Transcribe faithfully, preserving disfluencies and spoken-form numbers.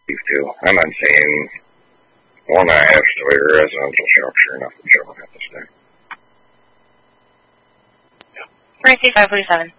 too. I'm not seeing one and a half story residential structure, nothing showing at this time. Mercy five forty-seven.